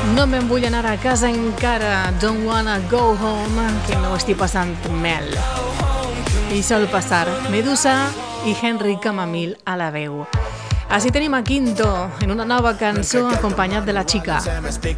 No me'n vull anar a casa encara, don't wanna go home, que no estic passant mel. I sol passar Medusa i Henry Camamil a la veu. Així tenim a Quinto en una nova cançó acompanyat de la xica.